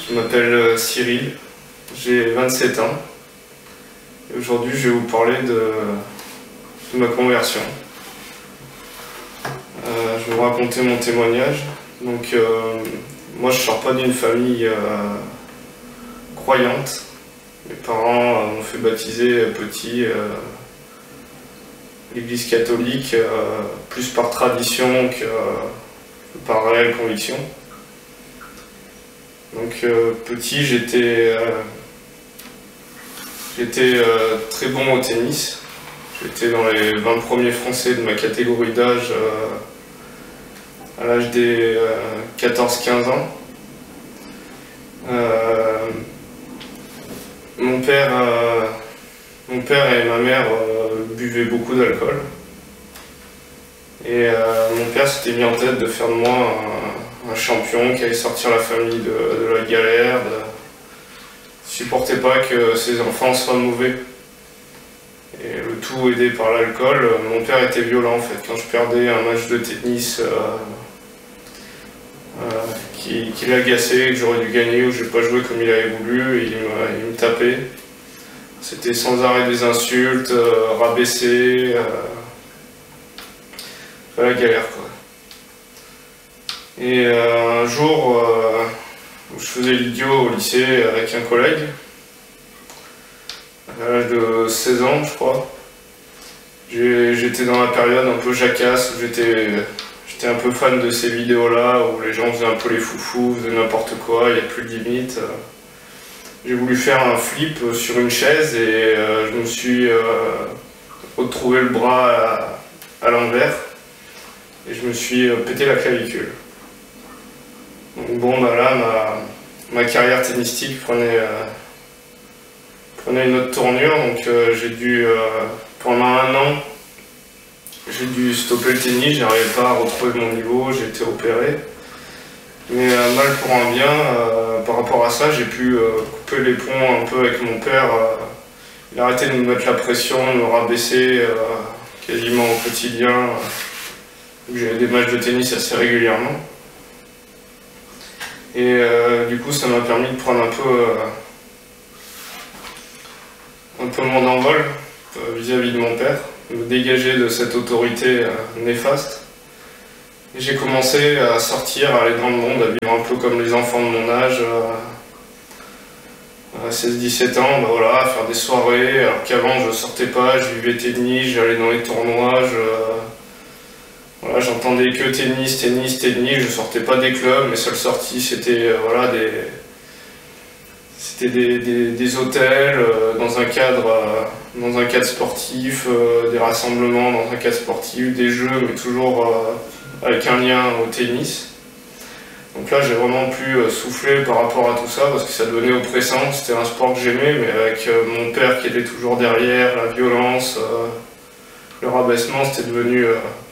Je m'appelle Cyril, j'ai 27 ans et aujourd'hui je vais vous parler de ma conversion. Je vais vous raconter mon témoignage. Donc, moi je ne sors pas d'une famille croyante. Mes parents m'ont fait baptiser petit l'église catholique, plus par tradition que par réelle conviction. Donc petit, j'étais très bon au tennis. J'étais dans les 20 premiers français de ma catégorie d'âge à l'âge des 14-15 ans. Mon père et ma mère buvaient beaucoup d'alcool. Et mon père s'était mis en tête de faire de moi un champion qui allait sortir la famille de la galère. Il ne supportait pas que ses enfants soient mauvais. Et le tout aidé par l'alcool. Mon père était violent en fait. Quand je perdais un match de tennis qui l'agaçait, que j'aurais dû gagner ou que je n'ai pas joué comme il avait voulu, il me tapait. C'était sans arrêt des insultes, rabaissé, la galère quoi. Et un jour où je faisais l'idiot au lycée avec un collègue, à l'âge de 16 ans je crois, j'étais dans la période un peu jacasse où j'étais un peu fan de ces vidéos là où les gens faisaient un peu les foufous, faisaient n'importe quoi, il n'y a plus de limite. J'ai voulu faire un flip sur une chaise et je me suis retrouvé le bras à l'envers et je me suis pété la clavicule. Donc bon, bah là, ma carrière tennistique prenait une autre tournure, donc j'ai dû, pendant un an, j'ai dû stopper le tennis, j'arrivais pas à retrouver mon niveau, j'ai été opéré. Mais mal pour un bien, par rapport à ça, j'ai pu couper les ponts un peu avec mon père. Il a arrêté de me mettre la pression, de me rabaisser quasiment au quotidien. J'avais des matchs de tennis assez régulièrement. Et du coup, ça m'a permis de prendre un peu mon envol vis-à-vis de mon père, de me dégager de cette autorité néfaste. Et j'ai commencé à sortir, à aller dans le monde, à vivre un peu comme les enfants de mon âge, à 16-17 ans, bah voilà, à faire des soirées, alors qu'avant je sortais pas, je vivais tennis, j'allais dans les tournois, voilà, j'entendais que tennis, je sortais pas des clubs, mes seules sorties c'était voilà, des hôtels, dans un cadre sportif, des rassemblements dans un cadre sportif, des jeux, mais toujours avec un lien au tennis. Donc là j'ai vraiment pu souffler par rapport à tout ça parce que ça devenait oppressant, c'était un sport que j'aimais mais avec mon père qui était toujours derrière, la violence, le rabaissement, c'était devenu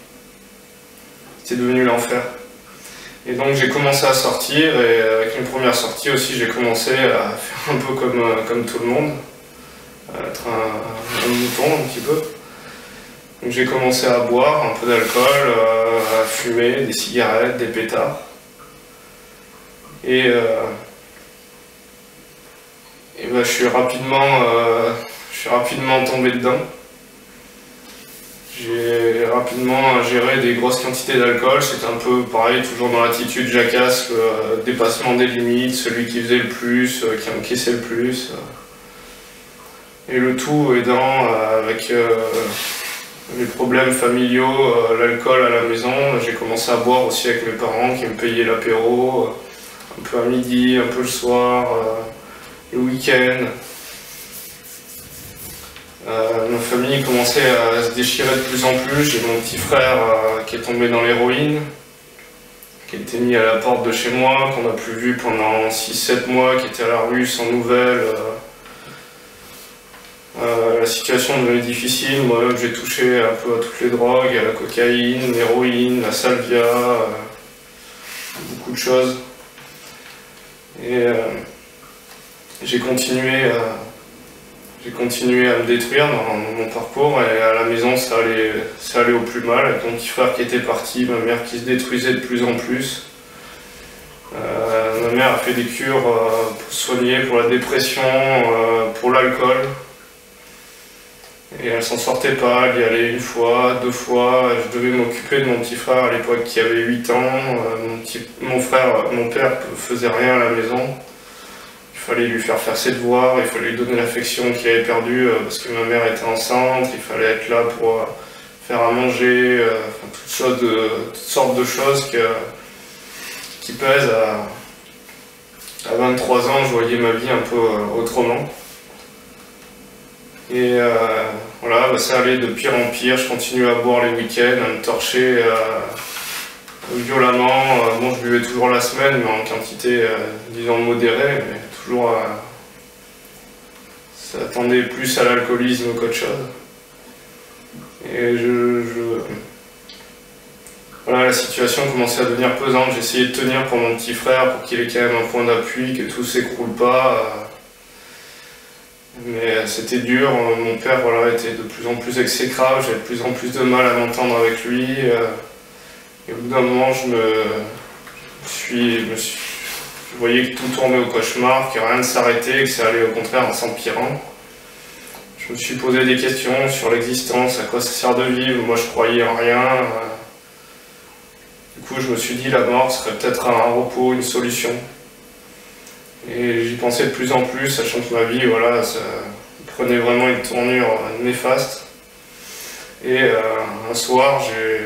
l'enfer. Et donc j'ai commencé à sortir et avec une première sortie aussi j'ai commencé à faire un peu comme tout le monde, à être un mouton un petit peu. Donc j'ai commencé à boire un peu d'alcool, à fumer des cigarettes, des pétards. Et ben, je suis rapidement tombé dedans. J'ai rapidement géré des grosses quantités d'alcool, c'était un peu pareil, toujours dans l'attitude jacasse, le dépassement des limites, celui qui faisait le plus, qui encaissait le plus. Et le tout aidant avec les problèmes familiaux, l'alcool à la maison. J'ai commencé à boire aussi avec mes parents qui me payaient l'apéro, un peu à midi, un peu le soir, le week-end. Ma famille commençait à se déchirer de plus en plus. J'ai mon petit frère qui est tombé dans l'héroïne, qui a été mis à la porte de chez moi, qu'on n'a plus vu pendant 6-7 mois, qui était à la rue sans nouvelles. La situation devenait difficile, moi-même j'ai touché un peu à toutes les drogues, à la cocaïne, l'héroïne, la salvia, beaucoup de choses. Et j'ai continué à me détruire dans mon parcours et à la maison ça allait au plus mal, avec mon petit frère qui était parti, ma mère qui se détruisait de plus en plus. Ma mère a fait des cures pour se soigner, pour la dépression, pour l'alcool. Et elle s'en sortait pas, elle y allait une fois, deux fois. Je devais m'occuper de mon petit frère à l'époque qui avait 8 ans. Mon père faisait rien à la maison. Il fallait lui faire ses devoirs, il fallait lui donner l'affection qu'il avait perdue parce que ma mère était enceinte. Il fallait être là pour faire à manger, toutes sortes de choses qui pèsent. À 23 ans, je voyais ma vie un peu autrement. Et voilà, ça allait de pire en pire. Je continuais à boire les week-ends, à me torcher violemment. Bon, je buvais toujours la semaine, mais en quantité, disons, modérée, mais toujours. Ça tendait plus à l'alcoolisme qu'autre chose. Et voilà, la situation commençait à devenir pesante. J'essayais de tenir pour mon petit frère, pour qu'il ait quand même un point d'appui, que tout s'écroule pas. Mais c'était dur, mon père était de plus en plus exécrable, j'avais de plus en plus de mal à m'entendre avec lui. Et au bout d'un moment, je voyais que tout tournait au cauchemar, que rien ne s'arrêtait, que ça allait au contraire en s'empirant. Je me suis posé des questions sur l'existence, à quoi ça sert de vivre, moi je croyais en rien. Du coup, je me suis dit la mort serait peut-être un repos, une solution. Et j'y pensais de plus en plus, sachant que ma vie, ça prenait vraiment une tournure néfaste. Et un soir,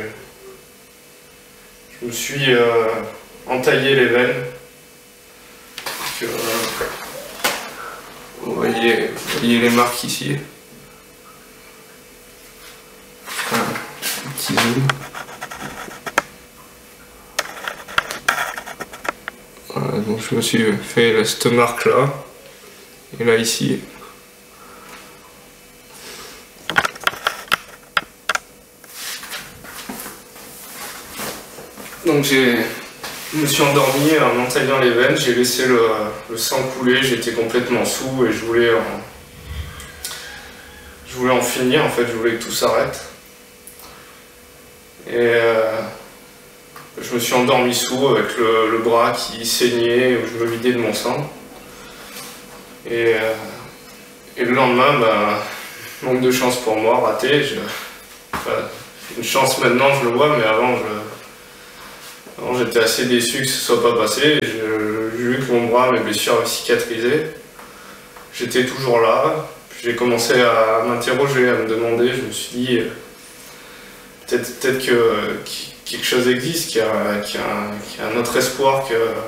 je me suis entaillé les veines. Donc, vous voyez les marques ici. Un petit zoom. Voilà, donc je me suis fait cette marque là, et là ici. Donc je me suis endormi en m'entaillant les veines, j'ai laissé le sang couler, j'étais complètement saoul et je voulais en finir, en fait, je voulais que tout s'arrête. Et je me suis endormi sourd avec le bras qui saignait, où je me vidais de mon sang. Et le lendemain, manque de chance pour moi, raté. Une chance maintenant, je le vois, mais avant j'étais assez déçu que ce soit pas passé. J'ai vu que mon bras, mes blessures avaient cicatrisé. J'étais toujours là. Puis j'ai commencé à m'interroger, à me demander. Je me suis dit, peut-être que quelque chose existe, qu'il y a un autre espoir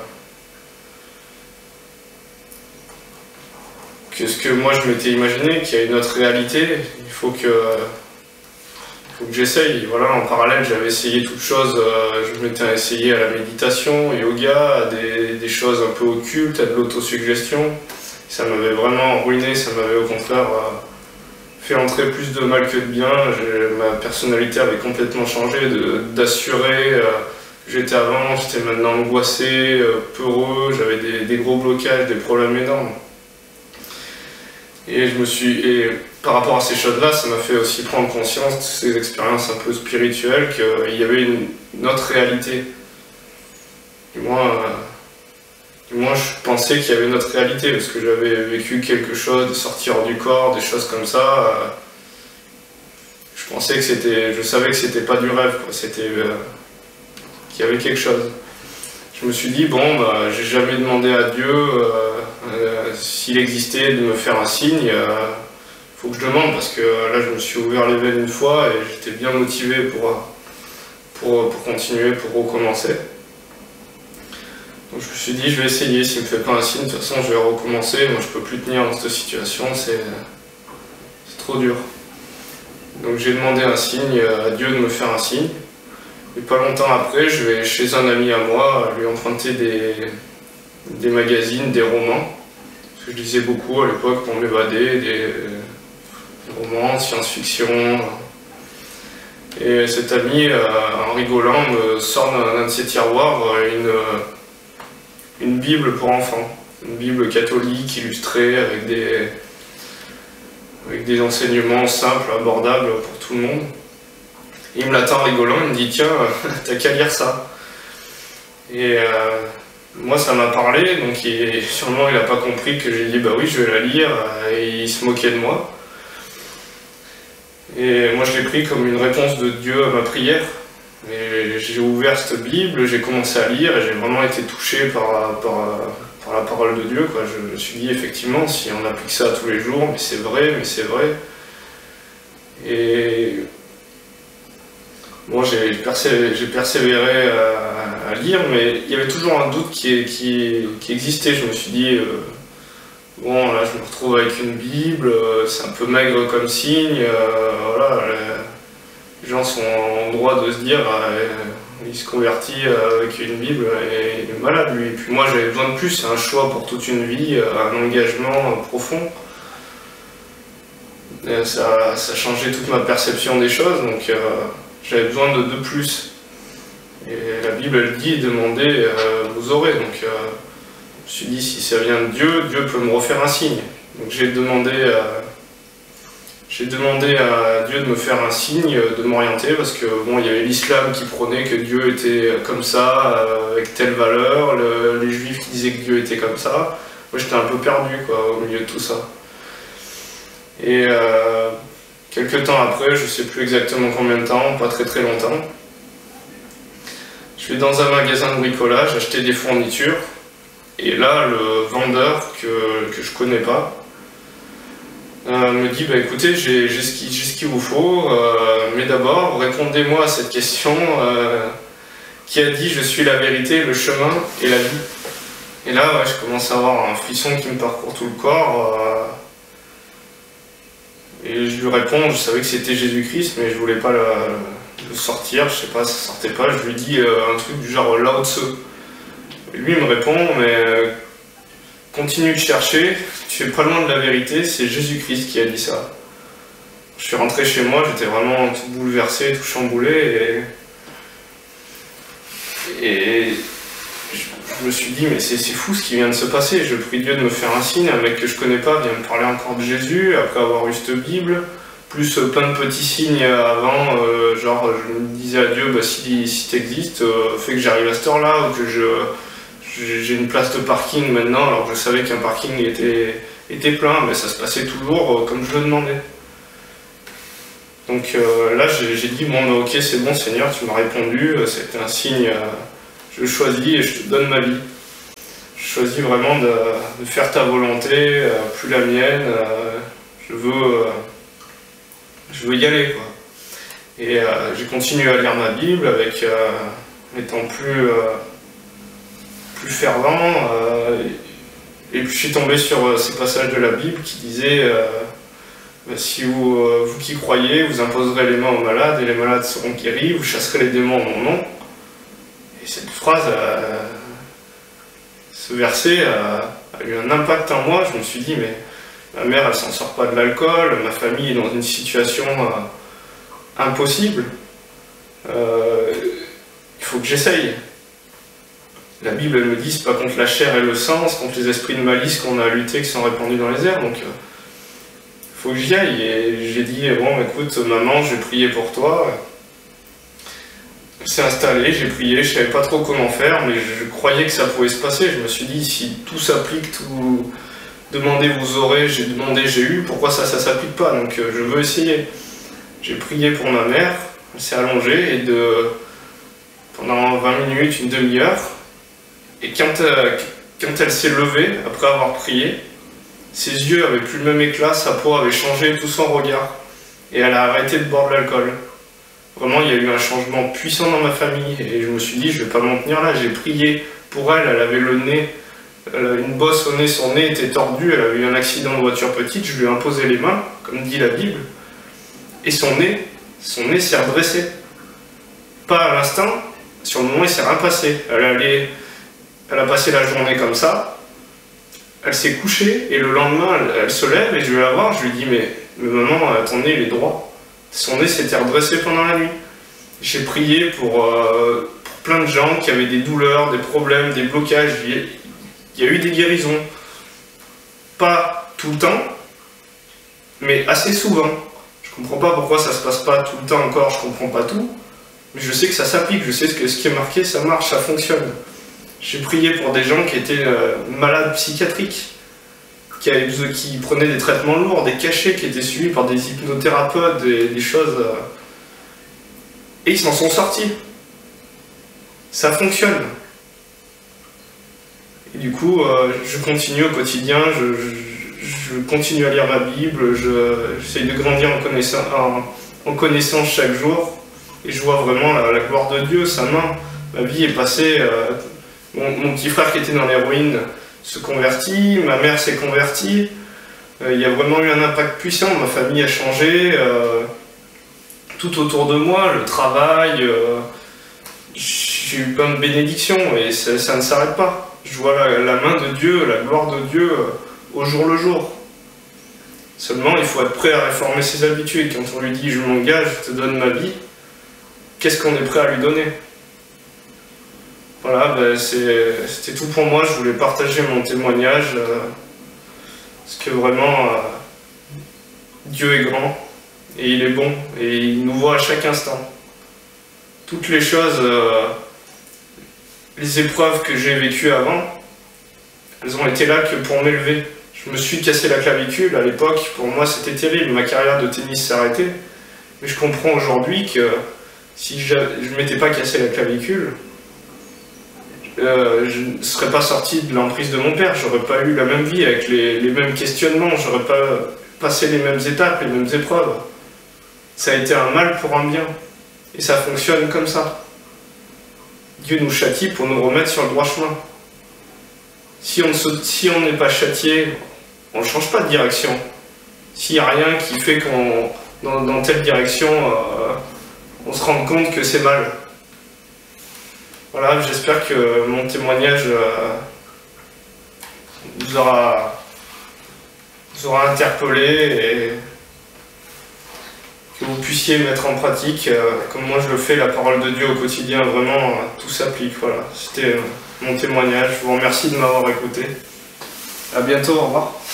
que ce que moi je m'étais imaginé, qu'il y a une autre réalité. Il faut que j'essaye. Voilà, en parallèle, j'avais essayé toutes choses. Je m'étais essayé à la méditation, au yoga, à des choses un peu occultes, à de l'autosuggestion. Ça m'avait vraiment ruiné, ça m'avait au contraire fait entrer plus de mal que de bien. Ma personnalité avait complètement changé, d'assurer. J'étais avant, j'étais maintenant angoissé, peureux, j'avais des gros blocages, des problèmes énormes. Et par rapport à ces choses-là, ça m'a fait aussi prendre conscience de ces expériences un peu spirituelles, qu'il y avait une autre réalité. Du moins, je pensais qu'il y avait une autre réalité, parce que j'avais vécu quelque chose, des sorties hors du corps, des choses comme ça. Je savais que c'était pas du rêve, quoi. Qu'il y avait quelque chose. Je me suis dit, j'ai jamais demandé à Dieu s'il existait de me faire un signe. Faut que je demande, parce que là je me suis ouvert les veines une fois et j'étais bien motivé pour continuer, pour recommencer. Donc je me suis dit, je vais essayer, s'il me fait pas un signe, de toute façon je vais recommencer. Moi je peux plus tenir dans cette situation, c'est trop dur. Donc j'ai demandé un signe à Dieu de me faire un signe. Et pas longtemps après, je vais chez un ami à moi lui emprunter des magazines, des romans. Parce que je lisais beaucoup à l'époque pour m'évader, des romans, science-fiction. Et cet ami, en rigolant, me sort d'un de ses tiroirs une Bible pour enfants. Une Bible catholique illustrée avec des enseignements simples, abordables pour tout le monde. Il me l'attend rigolant, il me dit, tiens, t'as qu'à lire ça. Et moi ça m'a parlé, donc sûrement il n'a pas compris que j'ai dit bah oui je vais la lire, et il se moquait de moi. Et moi je l'ai pris comme une réponse de Dieu à ma prière. Et j'ai ouvert cette Bible, j'ai commencé à lire et j'ai vraiment été touché par la parole de Dieu, quoi. Je me suis dit effectivement si on applique ça tous les jours, mais c'est vrai. Et bon, j'ai persévéré à lire, mais il y avait toujours un doute qui existait. Je me suis dit, bon, là, je me retrouve avec une Bible, c'est un peu maigre comme signe, voilà, les gens sont en droit de se dire, il se convertit avec une Bible et il est malade, lui. Et puis moi, j'avais besoin de plus, c'est un choix pour toute une vie, un engagement profond. Et ça a changé toute ma perception des choses, donc j'avais besoin de plus. Et la Bible, elle dit, demandez, vous aurez. Donc je me suis dit, si ça vient de Dieu, Dieu peut me refaire un signe. Donc j'ai demandé à Dieu de me faire un signe, de m'orienter, parce que bon, il y avait l'islam qui prônait que Dieu était comme ça, avec telle valeur, les juifs qui disaient que Dieu était comme ça. Moi j'étais un peu perdu, quoi, au milieu de tout ça. Et quelques temps après, je ne sais plus exactement combien de temps, pas très longtemps, je vais dans un magasin de bricolage acheter des fournitures, et là le vendeur que je connais pas me dit bah écoutez, j'ai ce qu'il vous faut, mais d'abord répondez-moi à cette question, qui a dit je suis la vérité, le chemin et la vie. Et là ouais, je commence à avoir un frisson qui me parcourt tout le corps. Et je lui réponds, je savais que c'était Jésus-Christ, mais je voulais pas le sortir, je sais pas, ça sortait pas. Je lui dis un truc du genre Lao Tse. Et lui il me répond, mais continue de chercher, tu es pas loin de la vérité, c'est Jésus-Christ qui a dit ça. Je suis rentré chez moi, j'étais vraiment tout bouleversé, tout chamboulé, et je me suis dit, mais c'est fou ce qui vient de se passer. Je prie Dieu de me faire un signe, un mec que je connais pas vient me parler encore de Jésus, après avoir eu cette Bible, plus plein de petits signes avant, genre je me disais à Dieu, bah, si t'existes, fais que j'arrive à cette heure-là, ou que j'ai une place de parking maintenant, alors que je savais qu'un parking était plein, mais ça se passait toujours comme je le demandais. Donc là j'ai dit, bon bah, ok c'est bon Seigneur, tu m'as répondu, c'était un signe. Je choisis et je te donne ma vie. Je choisis vraiment de faire ta volonté, plus la mienne. Je veux y aller, quoi. Et j'ai continué à lire ma Bible avec étant plus fervent. Et puis je suis tombé sur ces passages de la Bible qui disaient si vous qui croyez, vous imposerez les mains aux malades et les malades seront guéris, vous chasserez les démons en mon nom. Et cette phrase, ce verset a eu un impact en moi. Je me suis dit, mais ma mère, elle s'en sort pas de l'alcool, ma famille est dans une situation impossible. Il faut que j'essaye. La Bible, elle me dit, c'est pas contre la chair et le sang, c'est contre les esprits de malice qu'on a à lutter, qui sont répandus dans les airs. Donc, il faut que j'y aille. Et j'ai dit, bon, écoute, maman, je vais prier pour toi. C'est installé, j'ai prié, je savais pas trop comment faire, mais je croyais que ça pouvait se passer. Je me suis dit, si tout s'applique, tout demandez vous aurez, j'ai demandé j'ai eu, pourquoi ça s'applique pas? Donc je veux essayer. J'ai prié pour ma mère, elle s'est allongée, et pendant 20 minutes, une demi-heure, et quand elle s'est levée, après avoir prié, ses yeux avaient plus le même éclat, sa peau avait changé, tout son regard, et elle a arrêté de boire de l'alcool. Vraiment, il y a eu un changement puissant dans ma famille et je me suis dit, je vais pas m'en tenir là. J'ai prié pour elle, elle avait le nez, une bosse au nez, son nez était tordu, elle avait eu un accident de voiture petite, je lui ai imposé les mains, comme dit la Bible, et son nez s'est redressé. Pas à l'instant, sur le moment il s'est rien passé. Elle a passé la journée comme ça, elle s'est couchée et le lendemain elle se lève et je vais la voir, je lui dis, mais maman, ton nez il est droit. Son nez s'était redressé pendant la nuit. J'ai prié pour plein de gens qui avaient des douleurs, des problèmes, des blocages. Il y a eu des guérisons. Pas tout le temps, mais assez souvent. Je comprends pas pourquoi ça se passe pas tout le temps encore, je comprends pas tout. Mais je sais que ça s'applique, je sais que ce qui est marqué, ça marche, ça fonctionne. J'ai prié pour des gens qui étaient malades psychiatriques, qui prenaient des traitements lourds, des cachets, qui étaient suivis par des hypnothérapeutes, des choses... et ils s'en sont sortis. Ça fonctionne. Et du coup, je continue au quotidien, je continue à lire ma Bible, j'essaye de grandir en connaissance chaque jour, et je vois vraiment la gloire de Dieu, sa main. Ma vie est passée, mon petit frère qui était dans l'héroïne se convertit, ma mère s'est convertie, il y a vraiment eu un impact puissant, ma famille a changé, tout autour de moi, le travail, j'ai eu plein de bénédictions, et ça ne s'arrête pas. Je vois la main de Dieu, la gloire de Dieu au jour le jour. Seulement, il faut être prêt à réformer ses habitudes. Quand on lui dit « je m'engage, je te donne ma vie », qu'est-ce qu'on est prêt à lui donner? Voilà, c'était tout pour moi. Je voulais partager mon témoignage. Parce que vraiment, Dieu est grand, et il est bon, et il nous voit à chaque instant. Toutes les choses... les épreuves que j'ai vécues avant, elles ont été là que pour m'élever. Je me suis cassé la clavicule, à l'époque, pour moi c'était terrible, ma carrière de tennis s'est arrêtée. Mais je comprends aujourd'hui que si je ne m'étais pas cassé la clavicule, je ne serais pas sorti de l'emprise de mon père, j'aurais pas eu la même vie avec les mêmes questionnements, j'aurais pas passé les mêmes étapes, les mêmes épreuves. Ça a été un mal pour un bien, et ça fonctionne comme ça. Dieu nous châtie pour nous remettre sur le droit chemin. Si on n'est pas châtié, on ne change pas de direction. S'il n'y a rien qui fait qu'on, dans telle direction, on se rende compte que c'est mal. Voilà, j'espère que mon témoignage vous aura interpellé et que vous puissiez mettre en pratique, comme moi je le fais, la parole de Dieu au quotidien, vraiment, tout s'applique. Voilà, c'était mon témoignage. Je vous remercie de m'avoir écouté. À bientôt, au revoir.